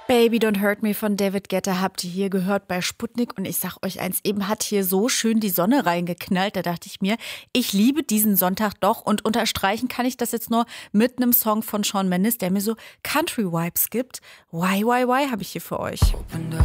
Baby Don't Hurt Me von David Guetta habt ihr hier gehört bei Sputnik. Und ich sag euch eins, eben hat hier so schön die Sonne reingeknallt. Da dachte ich mir, ich liebe diesen Sonntag doch. Und unterstreichen kann ich das jetzt nur mit einem Song von Shawn Mendes, der mir so Country-Vibes gibt. Why habe ich hier für euch. Opened up